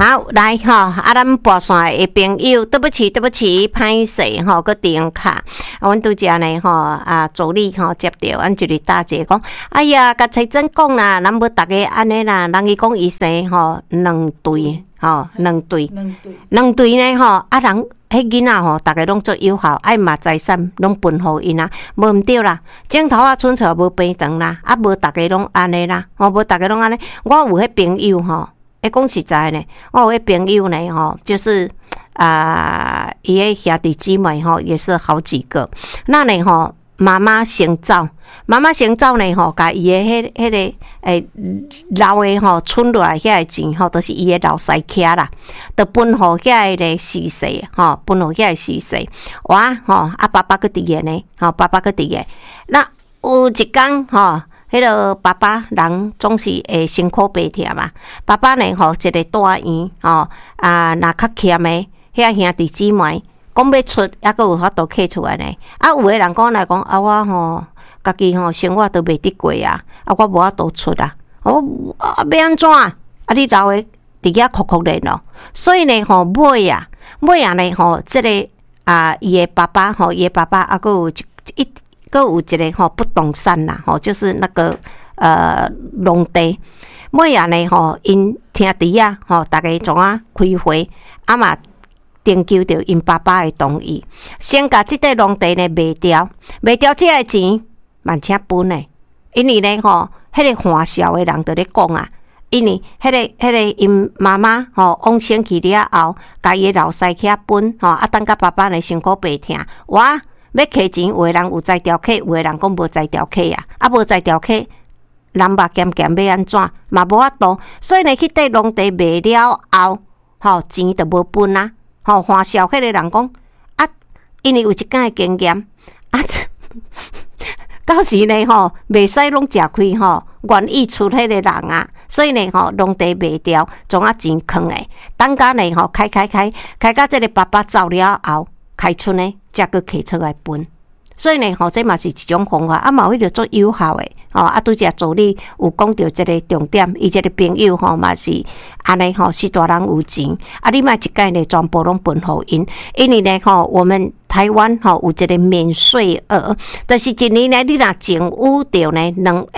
好，来哈，咱跋线的朋友，对不起，歹势吼，个电卡，阮拄则呢吼助理吼接到，阮一个大姐讲，哎呀，甲财政讲啦，咱要逐个安尼啦，人伊讲伊生吼两对吼，两对呢吼，人。迄囡仔吼，逐个拢做友好，爱嘛财产拢分互因啊，无毋对啦。镜头啊，春草无平长啦，无逐个拢安尼啦，无逐个拢安尼。我有迄朋友吼，讲实在呢，我有迄朋友呢吼，就是伊迄兄弟姊妹吼，也是好几个。那呢吼，妈妈先走呢吼，甲伊的迄个老的吼存落来遐个钱吼，都是伊的老师囝啦，都分互遐个死世吼，分互遐个死世。我吼爸爸个伫个呢，爸爸个伫个。那有一工吼，迄个爸爸人总是会辛苦白忝嘛。爸爸呢吼，一个大院吼若较欠的遐兄弟姊妹。讲要出，还阁有法度摕出来呢。有诶人讲来讲，我吼家己吼生活都袂得过啊，我无法度出啊。要安怎？你老诶伫遐哭哭咧咯。所以呢吼，尾啊呢吼，即个伊诶爸爸吼，伊诶爸爸阁有一个吼不动产啦，吼就是那个农地。尾啊呢吼，因兄弟啊吼，逐个怎啊开会嘛。征求着因爸爸的同意，先甲即块农地呢卖掉即个钱万请分的，因为呢吼，迄个欢笑的人就咧讲啊，因为迄个因妈妈吼往生去了后，甲伊的老师囝分吼，等甲爸爸呢辛苦白忝，我要摕钱，有的人有才调客，有的人讲无才调客啊，无才调客，人目咸要安怎嘛无法度，所以呢，去块农地卖了后，吼钱就无分啊。欢笑迄个人讲因为有一间的经验到时呢袂使拢食开愿意出迄个人啊，所以呢农地卖掉，总钱囥诶，等甲呢开到这个爸爸走了后，开春呢才佫摕出来分。所以呢这嘛是一种方法，嘛有迄个做有效诶拄则助理有讲到这个重点，伊这个朋友嘛是安尼是大人有钱你莫一概呢全部拢分互因，因为呢我们台湾有一个免税额，就是一年呢你若政府着呢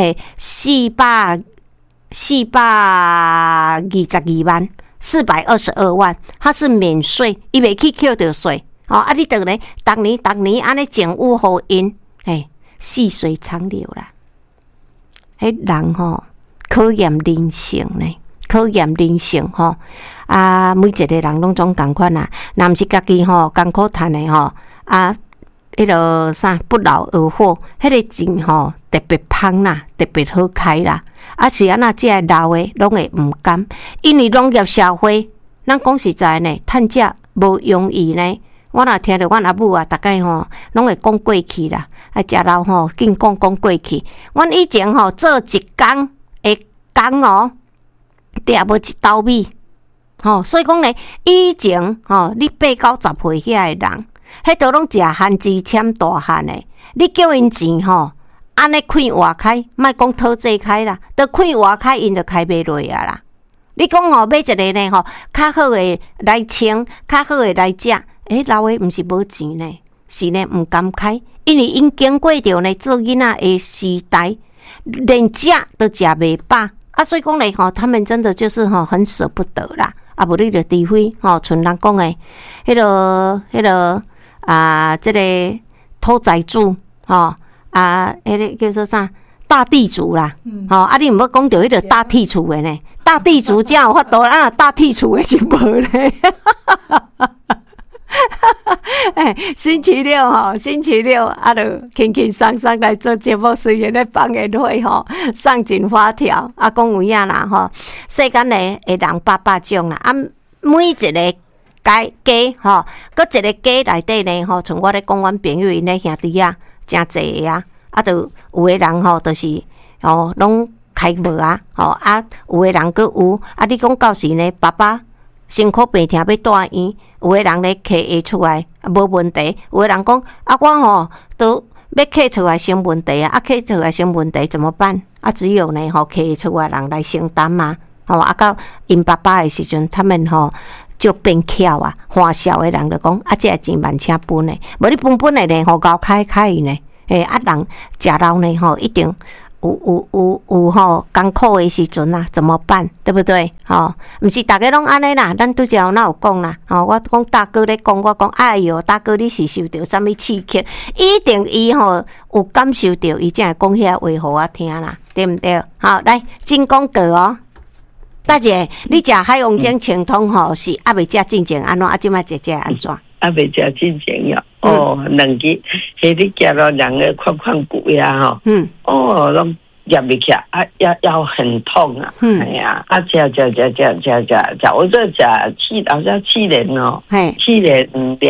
422万422万，它是免税，伊袂去扣着税。你等呢？逐年安尼政府互因，细水长流啦。迄人考验人性呢，考验人性每一个人拢总共款啦。若毋是家己艰苦赚的迄个不劳而获，迄个钱特别芳啦，特别好开啦。是安那即个老的拢会毋甘，因为农业社会，咱讲实在呢，趁食无容易呢。我若听着阮阿母大概拢会讲过去啦，食老紧讲过去。阮以前做一工的工底也无一斗米，所以讲呢，以前你8到10岁遐的人，迄都拢食番薯签大汉的，你叫因钱安尼开活开，莫讲讨债开啦，都开活开，因就开袂落啊啦。你讲买一个呢较好的来穿，较好的来食。老的毋是无钱呢，是呢毋敢开，因为因经过着呢做囡仔的时代，连食都食袂饱所以讲呢他们真的就是很舍不得啦无你着除非像人讲的迄个这个土财主迄个叫做啥大地主啦你毋要讲着迄个大地主的呢，大地主才有法度大地主的是无咧星期六就轻轻松松来做节目，虽然咧放言会上紧发条讲有影啦世间咧会人百种啦每一个家搁一个家内底呢像我咧讲阮朋友因咧兄弟真济个就有的人就是拢开无有的人搁有你讲到时呢爸爸辛苦白忝要住院，有的人咧摕下出来无问题，有的人讲我都要摕出来成问题摕出来成问题怎么办只有呢摕出来人来承担嘛到因爸爸的时阵，他们就变巧啊，花销的人就讲这钱慢请分的，无你分的呢，高开呢，人食老呢一定有艰苦的时阵啊，怎么办？对不对？毋是大家拢安尼啦，咱拄则哪有讲啦？我讲大哥咧讲，我讲哎哟，大哥你是受到啥物刺激？一定伊有感受到，伊才会讲遐话互我听啦，对毋对？好，来进广告哦。大姐，你食海王精清通是还未食进前安怎？即摆食安怎？ 还未食进前呀？两支，迄你食了两个宽骨呀拢压不起来，腰很痛啊！哎呀，吃，我这吃好像7年哦，7年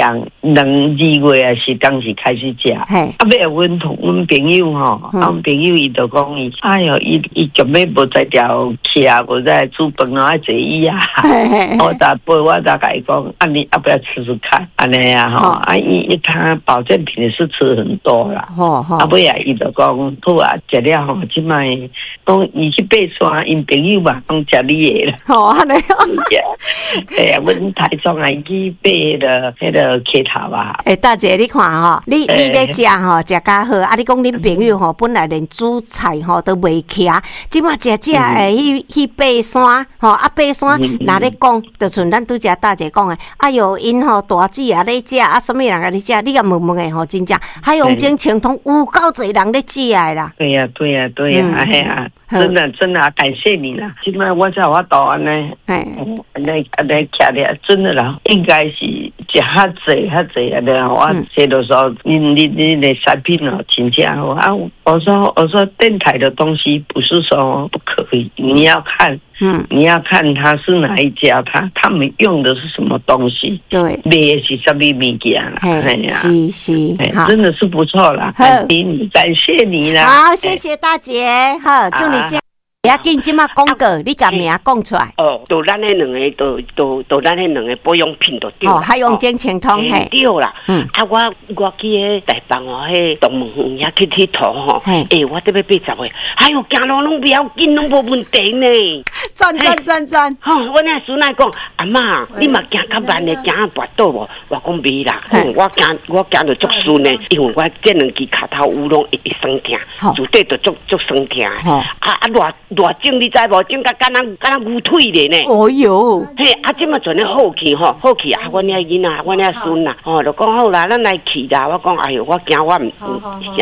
2月啊是当时开始吃，尾阮朋友阮朋友伊就讲伊，哎哟，伊根本无在条起啊，无在煮饭啊，坐伊啊，我才陪我才甲伊讲，你要不要吃吃看？安尼啊他保健品是吃很多啦，尾啊伊就讲好啊，食了卖讲伊去爬山，因朋友嘛讲食你的啦。安尼。阮台中啊去爬迄个溪头啊。 大姐，你看你咧食食较好，你讲恁朋友本来连煮菜都袂起，即马食会去爬山爬山若咧讲，就像咱拄则大姐讲的，哎哟，因大姊也咧食，什么人咧食？你甲问问的真正海洋精清通有够侪人咧食的啦。 对呀，哎呀，真的感谢你啦！今麦我在我岛安尼，徛咧，真的啦，应该是食较济啊！我写的时候，你的产品真正好啊！我说电台的东西不是说不可以，你要看。你要看他是哪一家，他们用的是什么东西？对，卖的是什么物件啦？是，真的是不错啦，感谢你啦！ 好，谢谢大姐，好，祝你健。不要紧，即马广告，你甲名讲出来。 就咱迄两个，就咱迄两个保养品就对啦。 海洋精清通嘿， 对啦。我去迄台北迄动物园遐去佚佗我这边80岁，哎哟，行路拢不要紧，拢无问题呢。 赞！ 我那孙仔讲，阿嬷，你嘛行较慢的，行跋倒无？我讲袂啦，我行着足顺的，因为我这两支脚头有拢会酸痛，就对着足酸痛的。偌整你知无？整甲敢若牛腿咧呢。 哦哟， 即马阵咧好去阮遐囡仔，阮遐孙啊，就讲好啦，咱来去啦。我讲，哎哟，我惊我行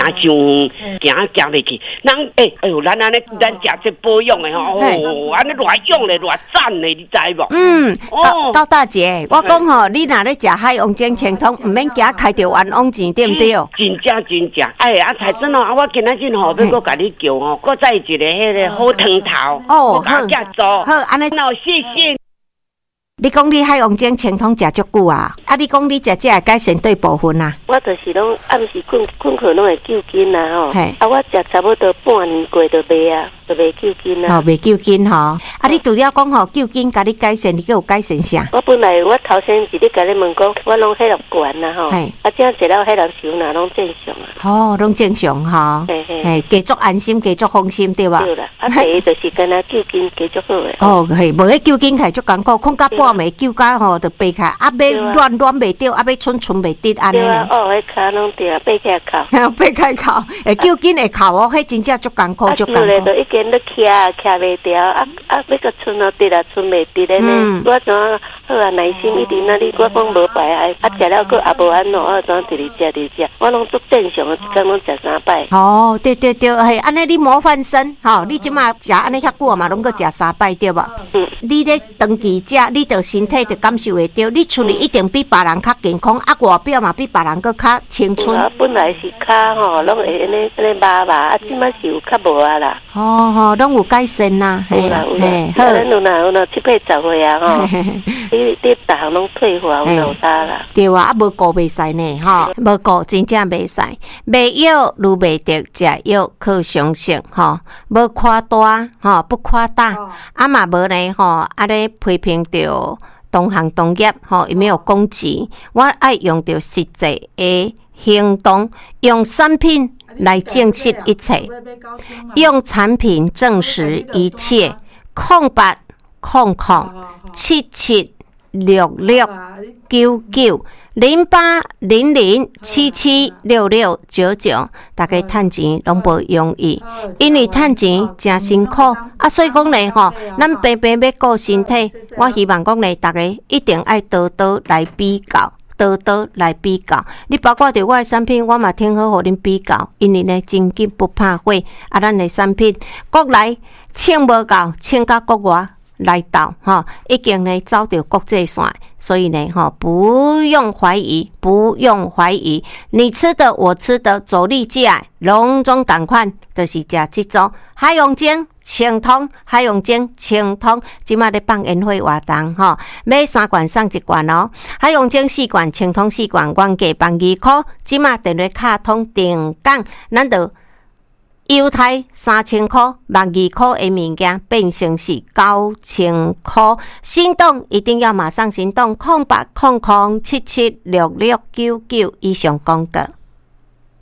袂去。人哎哟，咱安尼咱食这保养的安尼偌用咧，偌赞咧，你知无？ 高大姐，我讲你若咧食海洋精清通，毋免惊开着冤枉钱，对毋对？ 真正，彩珍我今仔日要搁甲你叫搁再一个迄个好汤头我甲做好，安尼谢谢。 你讲你海洋精清通食足久啊？你讲你食会改善对部分啊？ 我就是拢暗时困困拢会救筋啊我食差不多半年过就袂啊，就袂救筋啊。 袂救筋你除了讲救筋，甲你改善，你还有改善啥？ 我本来我头先是咧甲你问讲，我拢迄落管啦这样食了迄落手哪拢正常啊。 拢正常继续安心，继续放心，对吧？ 对啦，第一就是跟他救筋继续好诶。 无迄救筋系足艰苦，困到半暝救甲就爬起来，要乱袂着，要寸袂直安尼呢。 迄骹拢对啊，爬起来靠。 爬起靠，救筋会靠迄真正足艰苦，足艰苦。 就已经咧徛袂着，要个寸直啊，寸袂直咧呢。我怎好啊？耐心一点，你我讲无摆食了个也无安怎，我怎直食，我拢足正常的，一天拢食3摆。 对，安尼你模范生，你即马食安尼遐久嘛，拢个食3摆对吧？你咧长期食，你着身体就感受会到，你厝里一定比别人较健康，外表嘛比别人搁较青春。 本来是较拢会安尼麻，即马是有较无啊啦。 拢有改善啦。 有啦，咱有哪7、8、10岁啊你逐项拢退化有差啦。 对啊，无顾袂使呢无顾真正袂使，袂药愈袂得，食药靠常识无夸大不夸大，嘛无呢咧批评着同行同业有没有攻击？我爱用着实际的行动，用产品来证实一切，用产品证实一切，空白 0800776699，大家趁钱拢无容易，因为趁钱真辛苦啊，所以讲咧吼，咱平平要顾身体，我希望讲咧，大家一定爱多多来比较。你包括着我的产品，我嘛挺好互恁比较，因为呢真金不怕火啊！咱的产品国内请无够，请到国外来到哈，已经呢走到国际线，所以呢哈，不用怀疑，你吃的我吃的，走力价拢总同款，就是食这种海洋精。清通，即马咧放烟火活动吼，买3罐送1罐哦。海洋精4罐，清通4罐，原价放2块，即马电话卡通定岗，咱就优待3000块，放2块的物件变成是9000块。心动一定要马上行动，0800776699以上广告。